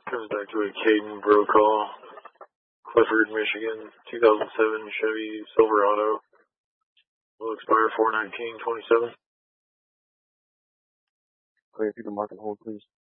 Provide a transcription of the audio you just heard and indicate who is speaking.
Speaker 1: Comes back to a Caden Brokaw, Clifford, Michigan, 2007 Chevy Silverado. Will expire 4/19/27.
Speaker 2: Clear, if you can mark and hold, please.